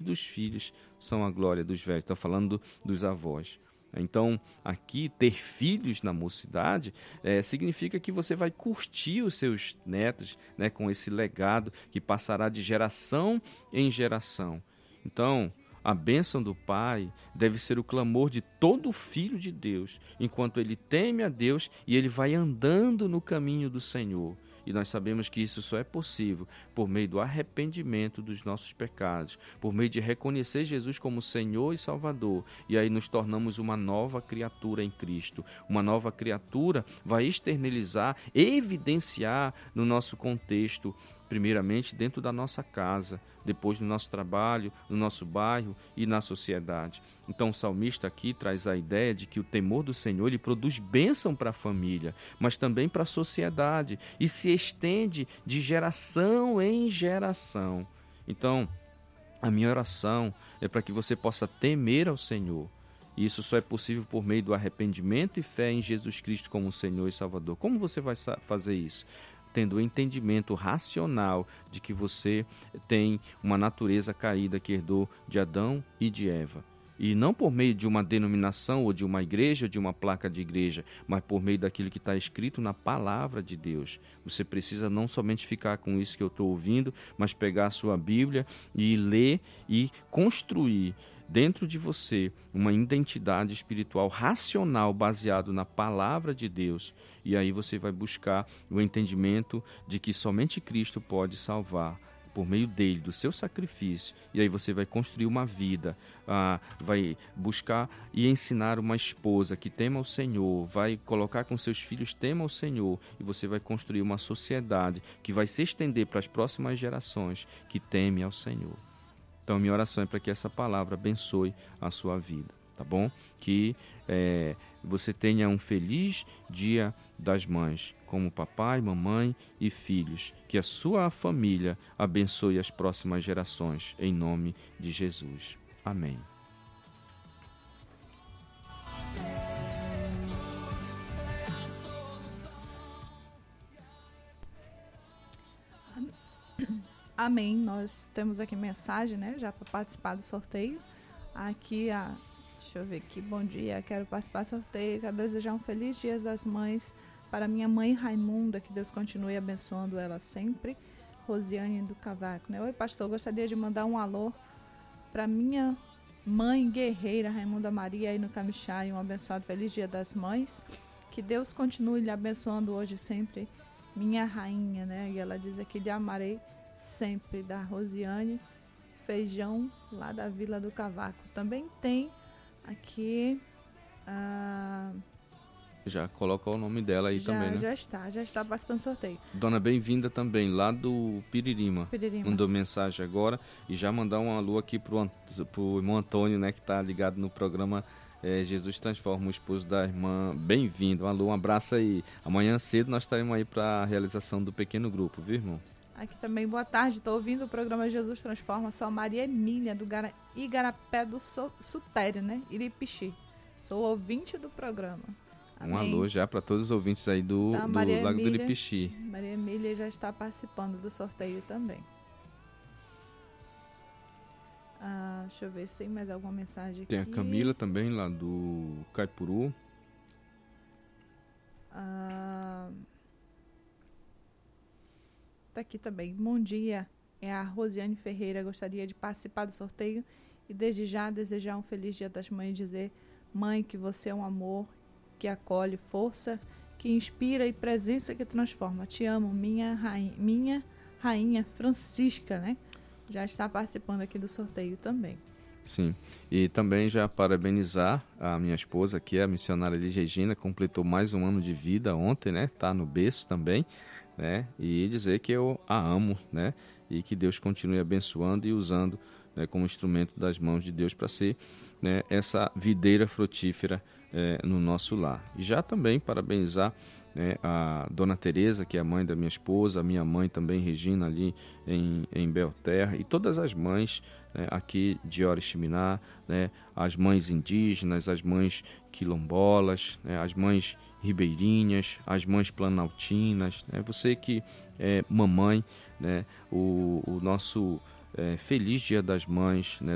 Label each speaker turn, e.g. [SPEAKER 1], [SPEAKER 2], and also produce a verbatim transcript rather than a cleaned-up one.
[SPEAKER 1] dos filhos são a glória dos velhos. Está falando do, dos avós. Então, aqui, ter filhos na mocidade é, significa que você vai curtir os seus netos, né, com esse legado que passará de geração em geração. Então, a bênção do Pai deve ser o clamor de todo filho de Deus, enquanto ele teme a Deus e ele vai andando no caminho do Senhor. E nós sabemos que isso só é possível por meio do arrependimento dos nossos pecados, por meio de reconhecer Jesus como Senhor e Salvador. E aí nos tornamos uma nova criatura em Cristo. Uma nova criatura vai externalizar, evidenciar no nosso contexto, primeiramente dentro da nossa casa, depois no nosso trabalho, no nosso bairro e na sociedade. Então o salmista aqui traz a ideia de que o temor do Senhor ele produz bênção para a família, mas também para a sociedade e se estende de geração em geração. Então, a minha oração é para que você possa temer ao Senhor. E isso só é possível por meio do arrependimento e fé em Jesus Cristo como Senhor e Salvador. Como você vai fazer isso? Tendo o entendimento racional de que você tem uma natureza caída que herdou de Adão e de Eva. E não por meio de uma denominação ou de uma igreja, ou de uma placa de igreja, mas por meio daquilo que está escrito na palavra de Deus. Você precisa não somente ficar com isso que eu estou ouvindo, mas pegar a sua Bíblia e ler e construir dentro de você uma identidade espiritual racional baseado na palavra de Deus. E aí você vai buscar o entendimento de que somente Cristo pode salvar por meio dele, do seu sacrifício. E aí você vai construir uma vida, ah, vai buscar e ensinar uma esposa que tema ao Senhor, vai colocar com seus filhos tema ao Senhor, e você vai construir uma sociedade que vai se estender para as próximas gerações que teme ao Senhor. Então, minha oração é para que essa palavra abençoe a sua vida, tá bom? Que é, você tenha um feliz Dia das Mães, como papai, mamãe e filhos. Que a sua família abençoe as próximas gerações, em nome de Jesus. Amém.
[SPEAKER 2] Amém. Nós temos aqui mensagem, né, já para participar do sorteio. Aqui, a, deixa eu ver aqui, bom dia, quero participar do sorteio, quero desejar um feliz Dia das Mães para minha mãe Raimunda, que Deus continue abençoando ela sempre. Rosiane do Cavaco, né? Oi, pastor, gostaria de mandar um alô para minha mãe guerreira, Raimunda Maria, aí no Camixá, e um abençoado feliz Dia das Mães. Que Deus continue lhe abençoando hoje sempre, minha rainha, né? E ela diz aqui, lhe amarei sempre, da Rosiane Feijão, lá da Vila do Cavaco. Também tem aqui ah,
[SPEAKER 1] já colocou o nome dela aí
[SPEAKER 2] já,
[SPEAKER 1] também, né?
[SPEAKER 2] Já está, já está participando do sorteio.
[SPEAKER 1] Dona Bem-vinda também, lá do Piririma.
[SPEAKER 2] Piririma.
[SPEAKER 1] Mandou mensagem agora e já mandar um alô aqui pro, pro irmão Antônio, né, que está ligado no programa é, Jesus Transforma, o esposo da irmã. Bem-vindo, um alô, um abraço aí. Amanhã cedo nós estaremos aí para a realização do pequeno grupo, viu, irmão?
[SPEAKER 2] Aqui também, boa tarde, estou ouvindo o programa Jesus Transforma, sou a Maria Emília, do Gara, Igarapé do so, Sutério, né, Iripixi. Sou ouvinte do programa. Amém.
[SPEAKER 1] Um alô já para todos os ouvintes aí do,
[SPEAKER 2] tá,
[SPEAKER 1] do
[SPEAKER 2] Maria
[SPEAKER 1] Lago
[SPEAKER 2] Emília,
[SPEAKER 1] do Iripixi.
[SPEAKER 2] Maria Emília já está participando do sorteio também. Ah, deixa eu ver se tem mais alguma mensagem aqui.
[SPEAKER 1] Tem a Camila também, lá do Caipuru.
[SPEAKER 2] Ah... Tá aqui também. Bom dia, é a Rosiane Ferreira. Gostaria de participar do sorteio e desde já desejar um feliz Dia das Mães e dizer: mãe, que você é um amor que acolhe, força que inspira e presença que transforma. Te amo, minha rainha, minha rainha Francisca, né? Já está participando aqui do sorteio também.
[SPEAKER 1] Sim, e também já parabenizar a minha esposa, que é a missionária Elis Regina, completou mais um ano de vida ontem, né? Tá no berço também, né? E dizer que eu a amo, né? E que Deus continue abençoando e usando, né, como instrumento das mãos de Deus para ser, né, essa videira frutífera é, no nosso lar. E já também parabenizar, né, a Dona Tereza, que é a mãe da minha esposa, a minha mãe também, Regina, ali em, em Belterra, e todas as mães, né, aqui de Oriximiná, né, as mães indígenas, as mães quilombolas, né, as mães ribeirinhas, as mães planaltinas, né, você que é mamãe, né, o, o nosso é, feliz Dia das Mães, né,